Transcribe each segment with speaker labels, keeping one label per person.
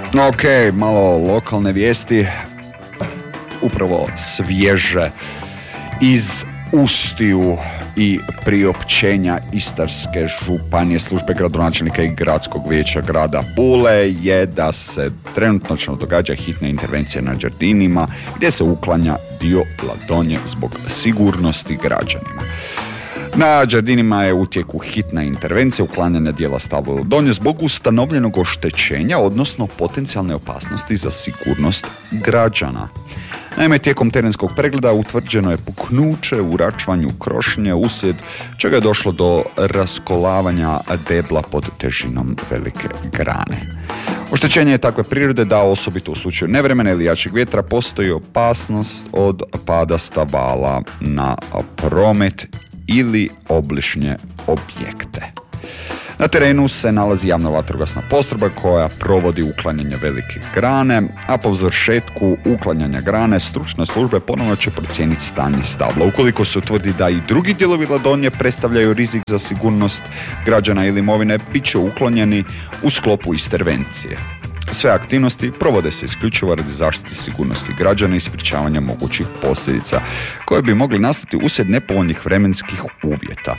Speaker 1: Ok, malo lokalne vijesti, upravo svježe iz ustiju i priopćenja Istarske županije, službe gradonačelnika i gradskog vijeća grada Pule je da se trenutno događa hitna intervencija na Đerdinima gdje se uklanja dio Ladonje zbog sigurnosti građanima. Na Đerdinima je u tijeku hitna intervencija uklanjanja dijela stabla Ladonje zbog ustanovljenog oštećenja, odnosno potencijalne opasnosti za sigurnost građana. Naime, tijekom terenskog pregleda utvrđeno je puknuće u račvanju krošnje, uslijed čega je došlo do raskolavanja debla pod težinom velike grane. Oštećenje je takve prirode da osobito u slučaju nevremena ili jačeg vjetra postoji opasnost od pada stabala na promet ili obližnje objekte. Na terenu se nalazi javna vatrogasna postrojba koja provodi uklanjanje velike grane, a po završetku uklanjanja grane stručne službe ponovno će procijeniti stanje stabla. Ukoliko se utvrdi da i drugi dijelovi Ladonje predstavljaju rizik za sigurnost građana ili imovine, bit će uklonjeni u sklopu intervencije. Sve aktivnosti provode se isključivo radi zaštite sigurnosti građana i sprječavanja mogućih posljedica koje bi mogli nastati uslijed nepovoljnih vremenskih uvjeta.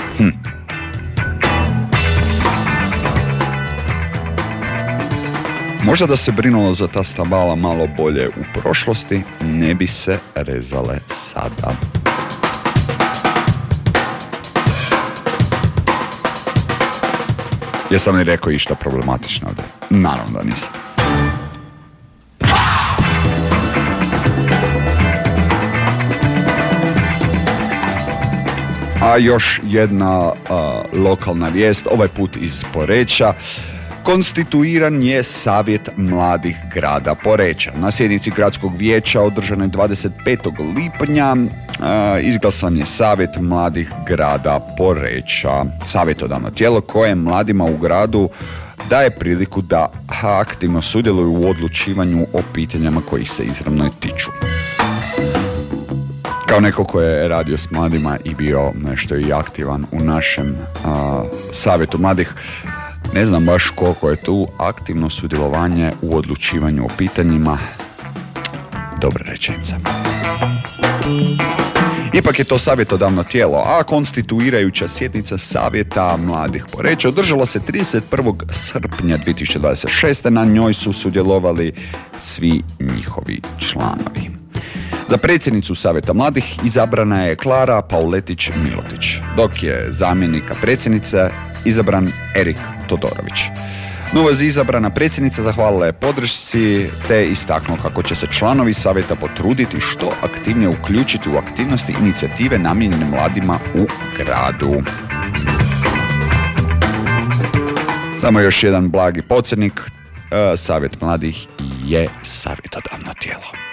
Speaker 1: Možda da se brinulo za ta stabala malo bolje u prošlosti, ne bi se rezale sada. Jesam li rekao išta problematično ovdje? Naravno da nisam. A još jedna lokalna vijest, ovaj put iz Poreča. Konstituiran je Savjet mladih grada Poreča. Na sjednici gradskog vijeća održanoj 25. lipnja izglasan je Savjet mladih grada Poreča. Savjetodavno tijelo koje mladima u gradu daje priliku da aktivno sudjeluju u odlučivanju o pitanjima koji se izravno tiču. Kao neko ko je radio s mladima i bio nešto i aktivan u našem Savjetu mladih, ne znam baš koliko je tu aktivno sudjelovanje u odlučivanju o pitanjima. Dobra rečenica. Ipak je to savjetodavno tijelo, a konstituirajuća sjednica Savjeta mladih Poreča održala se 31. srpnja 2026. Na njoj su sudjelovali svi njihovi članovi. Za predsjednicu Savjeta mladih izabrana je Klara Pauletić-Milotić, dok je zamjenika predsjednice izabran Erik Todorović. Novo izabrana predsjednica zahvalila je podršci te istaknuo kako će se članovi savjeta potruditi što aktivnije uključiti u aktivnosti inicijative namijenjene mladima u gradu. Samo još jedan blagi podsjetnik, Savjet mladih je savjetodavno tijelo.